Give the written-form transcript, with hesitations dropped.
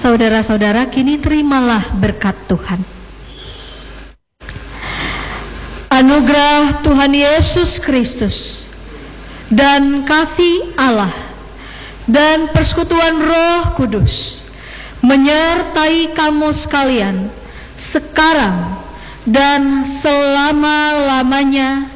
Saudara-saudara, kini terimalah berkat Tuhan. Anugerah Tuhan Yesus Kristus dan kasih Allah dan persekutuan Roh Kudus menyertai kamu sekalian sekarang dan selama-lamanya.